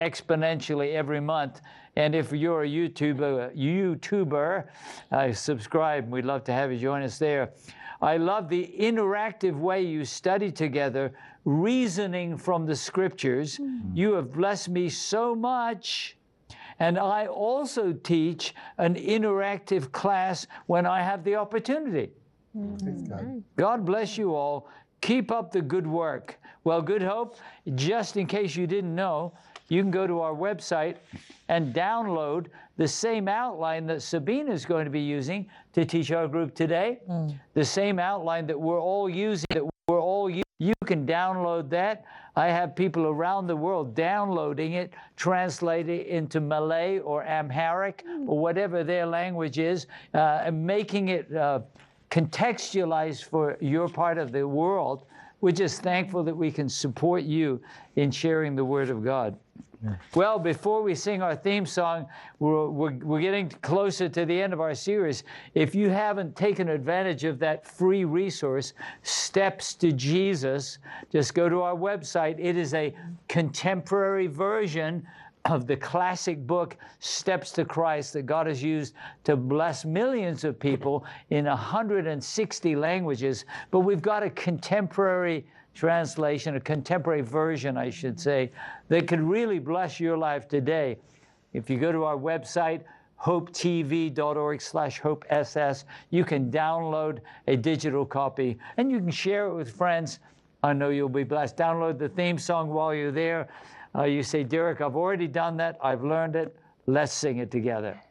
exponentially every month. And if you're a YouTuber, subscribe. We'd love to have you join us there. I love the interactive way you study together, reasoning from the Scriptures. You have blessed me so much. And I also teach an interactive class when I have the opportunity. God bless you all. Keep up the good work. Well, Good Hope, just in case you didn't know, you can go to our website and download the same outline that Sabina is going to be using to teach our group today. The same outline that we're all using, you can download that. I have people around the world downloading it, translating it into Malay or Amharic or whatever their language is, and making it contextualized for your part of the world. We're just thankful that we can support you in sharing the Word of God. Well, before we sing our theme song, we're getting closer to the end of our series. If you haven't taken advantage of that free resource, Steps to Jesus, just go to our website. It is a contemporary version of the classic book, Steps to Christ, that God has used to bless millions of people in 160 languages. But we've got a contemporary translation, a contemporary version, I should say, that could really bless your life today. If you go to our website, hopetv.org/hopeSS, you can download a digital copy and you can share it with friends. I know you'll be blessed. Download the theme song while you're there. You say, Derek, I've already done that. I've learned it. Let's sing it together.